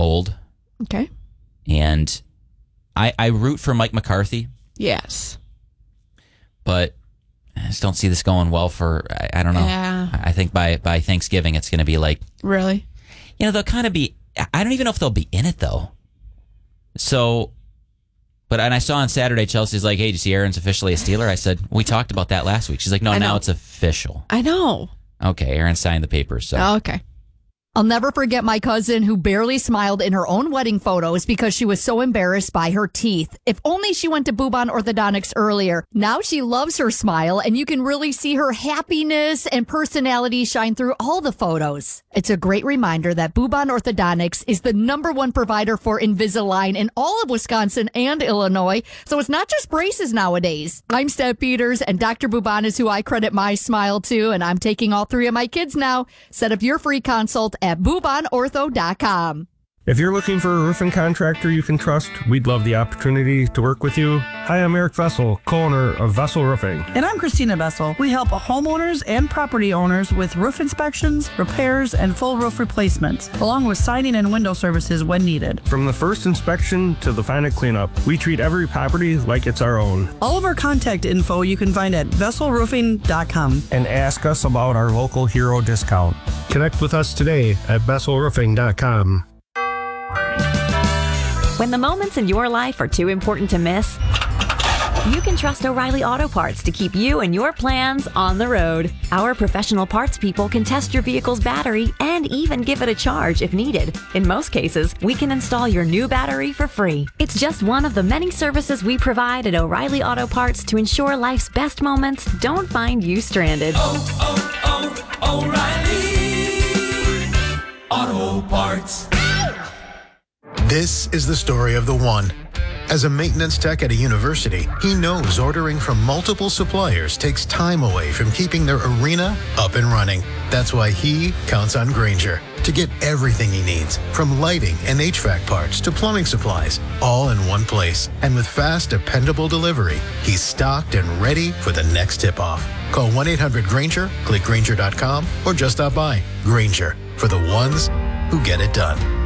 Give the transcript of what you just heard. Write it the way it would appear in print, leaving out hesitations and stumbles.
old. Okay. And I root for Mike McCarthy. Yes. But I just don't see this going well for, I don't know. Yeah. I think by Thanksgiving it's going to be like... Really? They'll kind of be... I don't even know if they'll be in it, though. So... And I saw on Saturday, Chelsea's like, hey, did you see Aaron's officially a Steeler? I said, we talked about that last week. She's like, no, now it's official. I know. Okay, Aaron signed the papers. So. Oh, okay. I'll never forget my cousin who barely smiled in her own wedding photos because she was so embarrassed by her teeth. If only she went to Bubon Orthodontics earlier. Now she loves her smile, and you can really see her happiness and personality shine through all the photos. It's a great reminder that Bubon Orthodontics is the #1 provider for Invisalign in all of Wisconsin and Illinois, so it's not just braces nowadays. I'm Steph Peters, and Dr. Bubon is who I credit my smile to, and I'm taking all 3 of my kids now. Set up your free consult at BubonOrtho.com. If you're looking for a roofing contractor you can trust, we'd love the opportunity to work with you. Hi, I'm Eric Vessel, co-owner of Vessel Roofing. And I'm Christina Vessel. We help homeowners and property owners with roof inspections, repairs, and full roof replacements, along with siding and window services when needed. From the first inspection to the final cleanup, we treat every property like it's our own. All of our contact info you can find at vesselroofing.com. And ask us about our local hero discount. Connect with us today at vesselroofing.com. When the moments in your life are too important to miss, you can trust O'Reilly Auto Parts to keep you and your plans on the road. Our professional parts people can test your vehicle's battery and even give it a charge if needed. In most cases, we can install your new battery for free. It's just one of the many services we provide at O'Reilly Auto Parts to ensure life's best moments don't find you stranded. O'Reilly Auto Parts. This is the story of the one. As a maintenance tech at a university, he knows ordering from multiple suppliers takes time away from keeping their arena up and running. That's why he counts on Grainger to get everything he needs, from lighting and HVAC parts to plumbing supplies, all in one place. And with fast, dependable delivery, he's stocked and ready for the next tip-off. Call 1-800-GRAINGER, click Grainger.com, or just stop by. Grainger, for the ones who get it done.